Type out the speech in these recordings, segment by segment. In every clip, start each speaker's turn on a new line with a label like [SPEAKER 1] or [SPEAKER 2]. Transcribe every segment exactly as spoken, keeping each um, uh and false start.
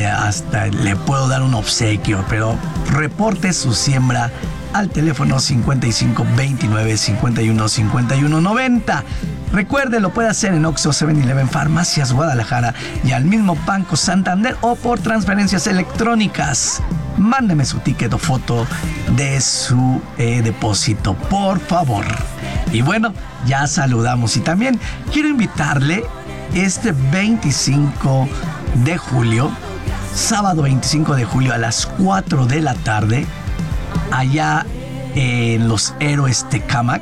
[SPEAKER 1] hasta le puedo dar un obsequio, pero reporte su siembra al teléfono cincuenta y cinco veintinueve cincuenta y uno cincuenta y uno noventa. Recuerde, lo puede hacer en Oxxo, seven eleven, Farmacias Guadalajara y al mismo Banco Santander o por transferencias electrónicas. Mándeme su ticket o foto de su eh, depósito, por favor. Y bueno, ya saludamos. Y también quiero invitarle este veinticinco de julio, sábado veinticinco de julio a las cuatro de la tarde, allá en Los Héroes Tecámac.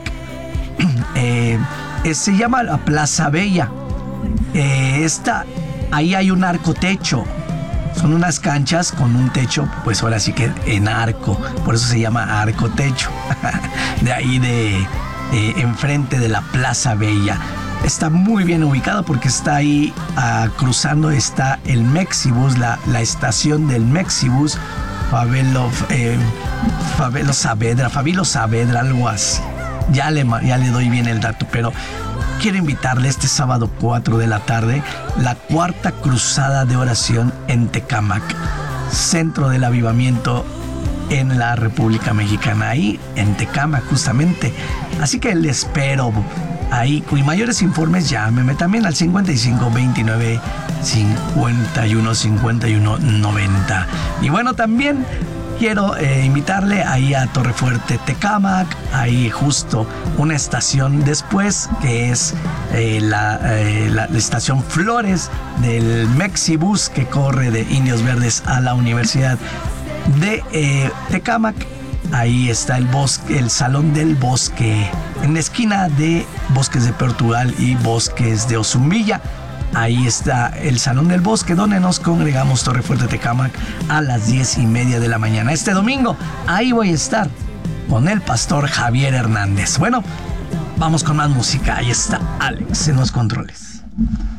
[SPEAKER 1] eh, eh, se llama la Plaza Bella. Eh, esta, ahí hay un arco techo. Son unas canchas con un techo, pues ahora sí que en arco. Por eso se llama arco techo. De ahí de eh, enfrente de la Plaza Bella. Está muy bien ubicado porque está ahí uh, cruzando, está el Mexibus, la, la estación del Mexibus. Fabelo, eh, Fabelo Saavedra, Fabilo Saavedra, algo así. Ya le, ya le doy bien el dato, pero quiero invitarle este sábado cuatro de la tarde, la cuarta cruzada de oración en Tecámac, centro del avivamiento en la República Mexicana, ahí en Tecámac justamente. Así que le espero ahí. Y mayores informes, llámeme también al cincuenta y cinco veintinueve cincuenta y uno cincuenta y uno noventa. Y bueno, también quiero eh, invitarle ahí a Torrefuerte Tecámac, ahí justo una estación después, que es eh, la, eh, la, la estación Flores del Mexibus, que corre de Indios Verdes a la Universidad de eh, Tecámac. Ahí está el bosque, el Salón del Bosque, en la esquina de Bosques de Portugal y Bosques de Ozumbilla. Ahí está el Salón del Bosque, donde nos congregamos Torrefuerte Tecámac a las diez y media de la mañana. Este domingo, ahí voy a estar con el pastor Javier Hernández. Bueno, vamos con más música. Ahí está Alex en los controles.